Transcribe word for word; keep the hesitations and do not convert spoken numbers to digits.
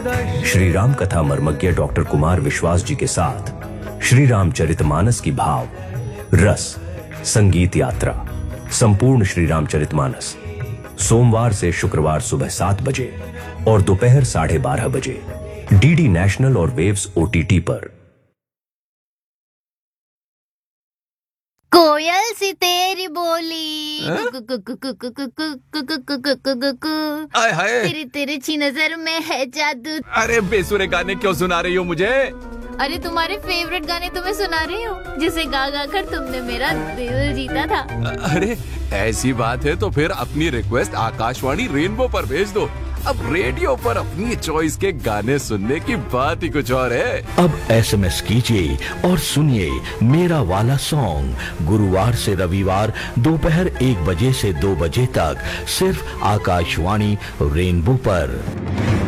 श्री राम कथा मर्मज्ञ डॉक्टर कुमार विश्वास जी के साथ श्री रामचरितमानस की भाव रस संगीत यात्रा संपूर्ण श्री रामचरितमानस सोमवार से शुक्रवार सुबह सात बजे और दोपहर साढ़े बारह बजे डीडी नेशनल और वेव्स ओटीटी पर। कोयल सी तेरी बोली आय हाय, तेरी तेरी छी नजर में है जादू। अरे बेसुरे गाने क्यों सुना रही हो मुझे? अरे तुम्हारे फेवरेट गाने तुम्हें सुना रही हूँ, जिसे गा गा कर तुमने मेरा दिल जीता था। अरे ऐसी बात है तो फिर अपनी रिक्वेस्ट आकाशवाणी रेनबो पर भेज दो। अब रेडियो पर अपनी चॉइस के गाने सुनने की बात ही कुछ और है। अब एसएमएस कीजिए और सुनिए मेरा वाला सॉन्ग गुरुवार से रविवार दोपहर एक बजे से दो बजे तक सिर्फ आकाशवाणी रेनबो पर।